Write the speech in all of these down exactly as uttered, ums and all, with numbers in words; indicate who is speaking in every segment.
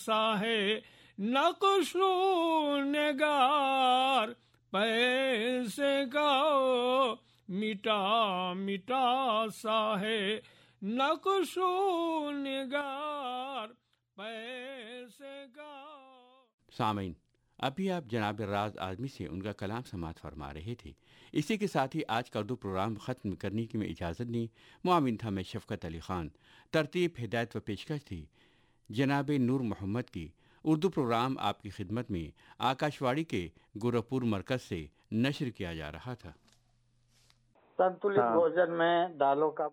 Speaker 1: सा है नक्शो नगार, पैसे का मिटा मिटा सा है नक्शो नगार, पैसे का।
Speaker 2: सामीन, अभी आप जनाब राज आज़मी से उनका कलाम समात फरमा रहे थे। इसी के साथ ही आज का उर्दू प्रोग्राम ख़त्म करने की मैं इजाज़त दी। मुआविन था मैं शफ़क़त अली ख़ान। तरतीब, हिदायत व पेशकश थी जनाब नूर मोहम्मद की। उर्दू प्रोग्राम आपकी खिदमत में आकाशवाणी के गोरखपुर मरकज़ से नशर किया जा रहा था।
Speaker 3: संतुलित भोजन में दालों का।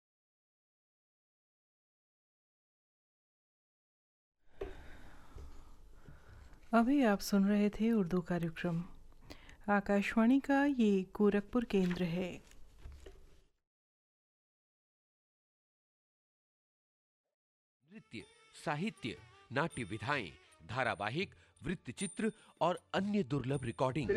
Speaker 4: अभी आप सुन रहे थे उर्दू कार्यक्रम। आकाशवाणी का ये गोरखपुर केंद्र है।
Speaker 5: नृत्य, साहित्य, नाट्य विधाएं, धारावाहिक, वृत्तचित्र और अन्य दुर्लभ रिकॉर्डिंग।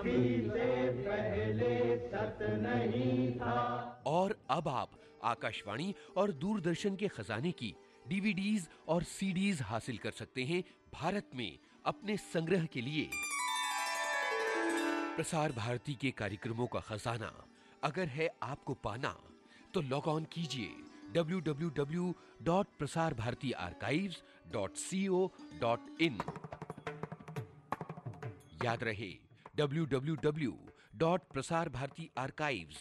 Speaker 5: और अब आप आकाशवाणी और दूरदर्शन के खजाने की डीवीडीज और सीडीज हासिल कर सकते हैं भारत में अपने संग्रह के लिए। प्रसार भारती के कार्यक्रमों का खजाना अगर है आपको पाना, तो लॉग ऑन कीजिए W W W dot Prasar Bharati archives dot C O dot in. याद रहे W W W dot Prasar Bharati archives